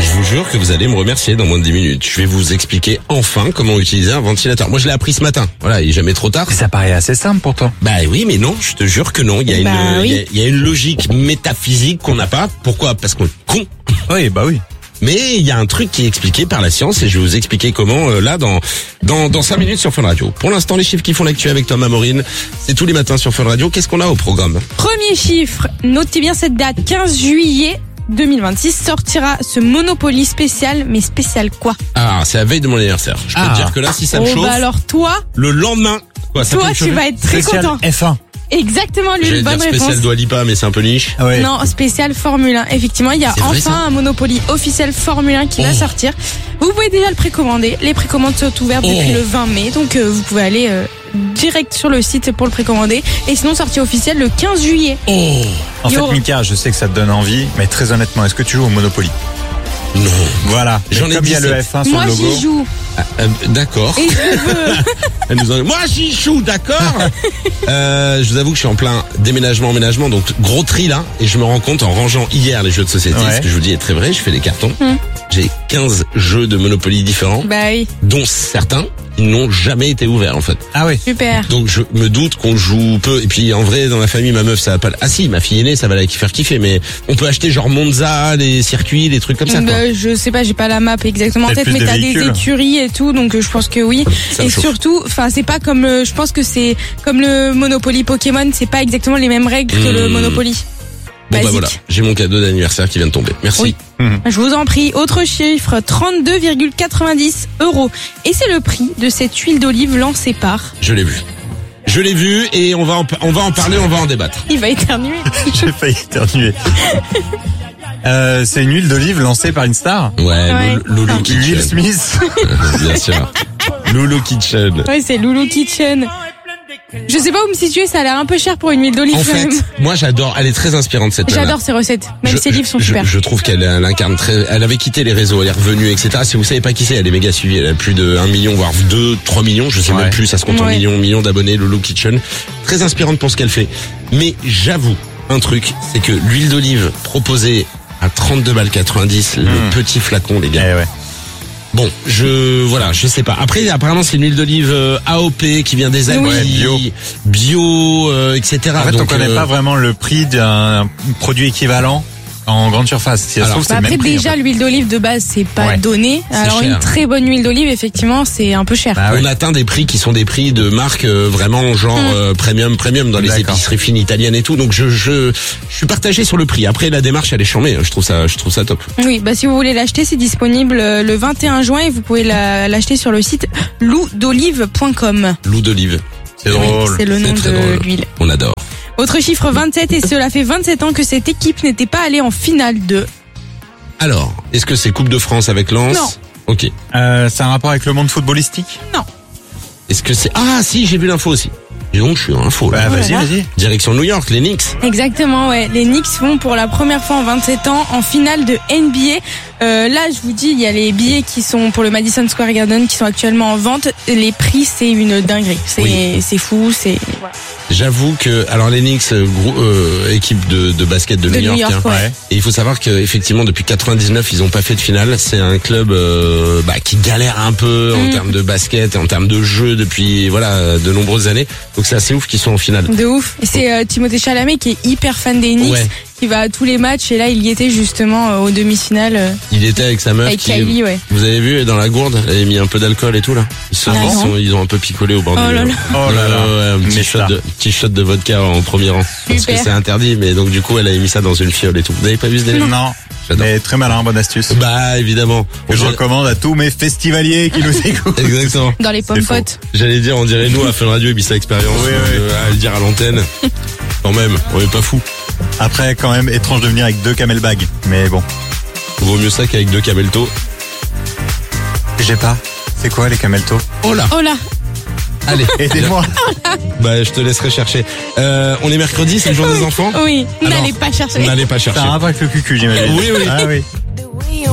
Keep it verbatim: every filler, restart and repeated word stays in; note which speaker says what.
Speaker 1: je vous jure que vous allez me remercier dans moins de dix minutes. Je vais vous expliquer enfin comment utiliser un ventilateur. Moi, je l'ai appris ce matin. Voilà, il est jamais trop tard.
Speaker 2: Ça paraît assez simple pour toi.
Speaker 1: Bah oui, mais non, je te jure que non. Il y a
Speaker 3: Bah
Speaker 1: une,
Speaker 3: oui.
Speaker 1: il y a, il y a une logique métaphysique qu'on n'a pas. Pourquoi? Parce qu'on est con.
Speaker 2: Oui, bah oui.
Speaker 1: Mais il y a un truc qui est expliqué par la science et je vais vous expliquer comment euh, là dans dans dans cinq minutes sur Fun Radio. Pour l'instant, les chiffres qui font l'actu avec Thomas Maureen, c'est tous les matins sur Fun Radio. Qu'est-ce qu'on a au programme?
Speaker 3: Premier chiffre, notez bien cette date, quinze juillet deux mille vingt-six, sortira ce Monopoly spécial, mais spécial quoi?
Speaker 1: Ah, c'est la veille de mon anniversaire. Je peux
Speaker 2: Ah.
Speaker 1: te dire que là, si ça me
Speaker 3: Oh
Speaker 1: chauffe,
Speaker 3: bah alors toi,
Speaker 1: le lendemain, quoi, ça peut
Speaker 3: toi
Speaker 1: me
Speaker 3: tu
Speaker 1: chauffer.
Speaker 3: vas être très
Speaker 2: Spécial
Speaker 3: content.
Speaker 2: F un.
Speaker 3: Exactement, lui,
Speaker 1: J'allais
Speaker 3: une
Speaker 1: dire
Speaker 3: bonne
Speaker 1: spécial
Speaker 3: réponse.
Speaker 1: Dua Lipa, mais c'est un peu niche.
Speaker 2: Ouais.
Speaker 3: Non, spécial Formule un. Effectivement, il y a
Speaker 1: C'est vrai,
Speaker 3: enfin
Speaker 1: ça
Speaker 3: un Monopoly officiel Formule un qui va
Speaker 1: Oh.
Speaker 3: sortir. Vous pouvez déjà le précommander. Les précommandes sont ouvertes
Speaker 1: Oh.
Speaker 3: depuis le vingt mai, donc euh, vous pouvez aller euh, direct sur le site pour le précommander. Et sinon, sortie officielle le quinze juillet.
Speaker 1: Oh
Speaker 2: En
Speaker 3: Yo.
Speaker 2: fait, Mika, je sais que ça te donne envie, mais très honnêtement, est-ce que tu joues au Monopoly?
Speaker 1: non.
Speaker 2: Voilà.
Speaker 1: J'en
Speaker 2: Et
Speaker 1: ai
Speaker 2: comme il y a le
Speaker 1: dix-sept.
Speaker 2: F un sur
Speaker 3: Moi,
Speaker 2: le logo.
Speaker 3: j'y joue.
Speaker 1: Ah, euh, d'accord.
Speaker 3: Et je veux.
Speaker 1: Elle nous en- Moi j'y joue, d'accord. euh, je vous avoue que je suis en plein déménagement, emménagement, donc gros tri là, et je me rends compte en rangeant hier les jeux de société,
Speaker 2: Ouais.
Speaker 1: ce que je vous dis est très vrai, je fais des cartons.
Speaker 3: Hmm.
Speaker 1: J'ai quinze jeux de Monopoly différents,
Speaker 3: Bah oui,
Speaker 1: dont certains qui n'ont jamais été ouverts en fait.
Speaker 2: Ah oui.
Speaker 3: super.
Speaker 1: Donc je me doute qu'on joue peu. Et puis en vrai, dans ma famille, ma meuf, ça va pas. Ah si, ma fille aînée, ça va la faire kiffer. Mais on peut acheter genre Monza, les circuits, les trucs comme ça. Quoi.
Speaker 3: Bah, je sais pas, j'ai pas la map exactement en
Speaker 2: Peut-être
Speaker 3: tête,
Speaker 2: plus
Speaker 3: mais
Speaker 2: de
Speaker 3: t'as des
Speaker 2: véhicules.
Speaker 3: écuries et tout, donc euh, je pense que oui.
Speaker 1: Ça me
Speaker 3: Et
Speaker 1: chauffe.
Speaker 3: surtout, enfin, c'est pas comme le, je pense que c'est comme le Monopoly Pokémon, c'est pas exactement les mêmes règles que le
Speaker 1: Mmh.
Speaker 3: Monopoly.
Speaker 1: Bon bah
Speaker 3: Basique.
Speaker 1: voilà, j'ai mon cadeau d'anniversaire qui vient de tomber. Merci.
Speaker 3: Oui. Je vous en prie. Autre chiffre, trente-deux virgule quatre-vingt-dix euros. Et c'est le prix de cette huile d'olive lancée par.
Speaker 1: Je l'ai vu. Je l'ai vu et on va en, on va en parler, on va en débattre.
Speaker 3: Il va éternuer.
Speaker 2: J'ai failli éternuer. Euh, c'est une huile d'olive lancée par une star.
Speaker 1: Ouais,
Speaker 3: Ouais.
Speaker 1: Lou- Loulou
Speaker 2: Will
Speaker 1: Kitchen.
Speaker 2: Smith.
Speaker 1: Bien sûr. Loulou Kitchen.
Speaker 3: Ouais, c'est Loulou Kitchen. Je sais pas où me situer, ça a l'air un peu cher pour une huile d'olive
Speaker 1: En
Speaker 3: quand
Speaker 1: fait,
Speaker 3: même.
Speaker 1: moi j'adore, elle est très inspirante cette nana.
Speaker 3: J'adore ses recettes. Même
Speaker 1: Je-
Speaker 3: ses livres sont
Speaker 1: je,
Speaker 3: super.
Speaker 1: Je trouve qu'elle elle incarne très. Elle avait quitté les réseaux, elle est revenue, et cetera. Si vous savez pas qui c'est, elle est méga suivie. Elle a plus de un million, voire deux, trois millions. Je sais
Speaker 2: Ouais.
Speaker 1: même plus. Ça se compte en
Speaker 3: Ouais.
Speaker 1: millions, millions d'abonnés. Loulou Kitchen, très inspirante pour ce qu'elle fait. Mais j'avoue un truc, c'est que l'huile d'olive proposée à trente-deux balles quatre-vingt-dix, le petit flacon, les
Speaker 2: Eh
Speaker 1: gars.
Speaker 2: ouais.
Speaker 1: Bon, je voilà, je sais pas. Après, apparemment, c'est une huile d'olive euh, A O P qui vient des Alpes,
Speaker 2: Ouais, bio.
Speaker 1: bio, euh, et cetera.
Speaker 2: En fait, on
Speaker 1: Donc,
Speaker 2: connaît
Speaker 1: euh,
Speaker 2: pas vraiment le prix d'un produit équivalent en grande surface. Si ça se
Speaker 1: Alors,
Speaker 2: trouve, c'est
Speaker 3: Bah
Speaker 2: le
Speaker 3: après
Speaker 2: même prix.
Speaker 3: déjà
Speaker 2: en fait.
Speaker 3: l'huile d'olive de base c'est pas
Speaker 2: Ouais.
Speaker 3: donné. Alors
Speaker 1: cher.
Speaker 3: une très bonne huile d'olive effectivement c'est un peu cher.
Speaker 2: Bah
Speaker 1: on
Speaker 2: oui.
Speaker 1: atteint des prix qui sont des prix de marque euh, vraiment genre
Speaker 3: Mm.
Speaker 1: euh, premium premium dans les
Speaker 2: D'accord.
Speaker 1: épiceries fines italiennes et tout. Donc je je je suis partagé sur le prix. Après la démarche elle est chambée, je trouve ça je trouve ça top.
Speaker 3: Oui, bah si vous voulez l'acheter c'est disponible euh, le vingt et un juin et vous pouvez la- l'acheter sur le site lou d'olive point com.
Speaker 1: L'eau d'olive.
Speaker 2: C'est
Speaker 3: Oui,
Speaker 2: drôle.
Speaker 3: c'est le nom
Speaker 1: C'est très
Speaker 3: de
Speaker 1: drôle.
Speaker 3: l'huile.
Speaker 1: On adore.
Speaker 3: Autre chiffre vingt-sept et cela fait vingt-sept ans que cette équipe n'était pas allée en finale de.
Speaker 1: Alors, est-ce que c'est Coupe de France avec Lens?
Speaker 3: Non.
Speaker 1: OK.
Speaker 2: Euh, c'est un rapport avec le monde footballistique?
Speaker 1: Est-ce que c'est Ah si, j'ai vu l'info aussi. Dis donc, je suis en info. là.
Speaker 2: Bah, vas-y,
Speaker 3: là là.
Speaker 2: vas-y.
Speaker 1: Direction New York, les Knicks.
Speaker 3: Exactement, ouais. Les Knicks vont pour la première fois en vingt-sept ans en finale de N B A. Euh, là, je vous dis, il y a les billets qui sont pour le Madison Square Garden qui sont actuellement en vente. Les prix, c'est une dinguerie. C'est
Speaker 1: Oui.
Speaker 3: c'est fou, c'est voilà.
Speaker 1: J'avoue que alors les Knicks, euh, grou- euh, équipe de, de basket de,
Speaker 3: De
Speaker 1: New York,
Speaker 3: New York,
Speaker 1: hein.
Speaker 3: ouais.
Speaker 2: Ouais.
Speaker 1: Et il faut savoir que effectivement depuis quatre-vingt-dix-neuf ils ont pas fait de finale. C'est un club euh, bah, qui galère un peu en
Speaker 3: Mm.
Speaker 1: termes de basket et en termes de jeu depuis voilà de nombreuses années. Donc c'est assez ouf qu'ils sont en finale.
Speaker 3: De ouf. Et c'est euh, Timothée Chalamet qui est hyper fan des Knicks,
Speaker 1: Ouais.
Speaker 3: qui va à tous les matchs et là il y était justement euh, aux demi-finales euh,
Speaker 1: Il était avec sa meuf.
Speaker 3: avec
Speaker 1: qui,
Speaker 3: Kylie, ouais.
Speaker 1: Vous avez vu dans la gourde, elle avait mis un peu d'alcool et tout là. Ils sont,
Speaker 3: Ah
Speaker 1: ils,
Speaker 3: non.
Speaker 1: sont ils ont un peu picolé au bord
Speaker 3: Oh
Speaker 1: du.
Speaker 3: là là.
Speaker 2: Oh là là.
Speaker 1: Ouais, ouais, un petit
Speaker 2: Mais
Speaker 1: shot
Speaker 2: ça.
Speaker 1: de petit shot de vodka en premier rang. Parce que
Speaker 3: Super.
Speaker 1: c'est interdit, mais donc du coup elle avait mis ça dans une fiole et tout. Vous n'avez pas vu ce délire?
Speaker 2: Non.
Speaker 1: J'adore.
Speaker 2: Mais très malin, bonne astuce.
Speaker 1: Bah évidemment.
Speaker 2: Que je
Speaker 1: On-
Speaker 2: recommande à tous mes festivaliers qui nous écoutent.
Speaker 1: Exactement.
Speaker 3: Dans les pommes
Speaker 2: faux.
Speaker 3: potes.
Speaker 1: J'allais dire, on dirait nous à Fun Radio Ibiza Experience.
Speaker 2: Oui, oui.
Speaker 1: euh, à le dire à l'antenne. Quand même, on est pas fou.
Speaker 2: Après, quand même, étrange de venir avec deux camelbags. Mais bon,
Speaker 1: Vaut mieux ça qu'avec deux cameltos.
Speaker 2: j'ai pas. C'est quoi les cameltos?
Speaker 1: Oh là.
Speaker 3: Oh là.
Speaker 1: Allez.
Speaker 2: Aidez-moi.
Speaker 1: Bah je te laisserai chercher. Euh, on est mercredi, c'est le jour des enfants.
Speaker 3: Oui,
Speaker 1: Alors,
Speaker 3: n'allez pas chercher.
Speaker 1: N'allez pas chercher.
Speaker 2: Ça a un rapport avec le cucu, j'imagine.
Speaker 1: Oui, oui.
Speaker 2: Ah oui.